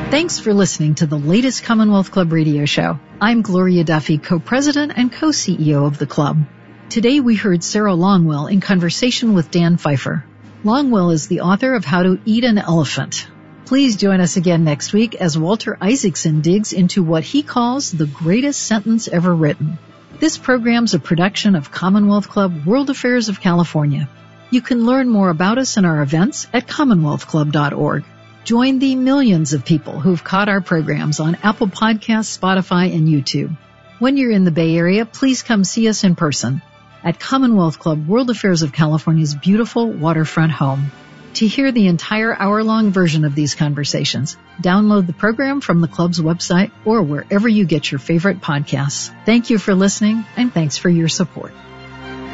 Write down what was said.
Thanks for listening to the latest Commonwealth Club radio show. I'm Gloria Duffy, co-president and co-CEO of the club. Today we heard Sarah Longwell in conversation with Dan Pfeiffer. Longwell is the author of How to Eat an Elephant. Please join us again next week as Walter Isaacson digs into what he calls the greatest sentence ever written. This program's a production of Commonwealth Club World Affairs of California. You can learn more about us and our events at commonwealthclub.org. Join the millions of people who've caught our programs on Apple Podcasts, Spotify, and YouTube. When you're in the Bay Area, please come see us in person at Commonwealth Club World Affairs of California's beautiful waterfront home. To hear the entire hour-long version of these conversations, download the program from the club's website or wherever you get your favorite podcasts. Thank you for listening, and thanks for your support.